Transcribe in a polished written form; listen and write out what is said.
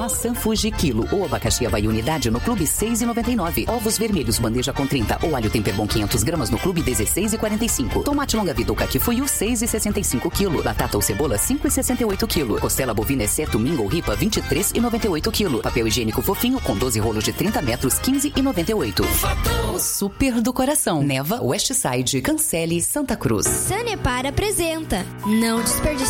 Maçã Fuji quilo ou abacaxi Havaí unidade no Clube 6,99. Ovos vermelhos bandeja com 30 ou alho Temperbon 500 gramas no Clube 16,45. Tomate longa vida ou caquifuiu 6,65 quilo. Batata ou cebola 5,68 quilo. Costela bovina exceto mingo ou ripa 23,98 quilo. Papel higiênico fofinho com 12 rolos de 30 metros 15,98. O super do coração. Neva, Westside, Cancele, Santa Cruz. Sanepar apresenta Não Desperdice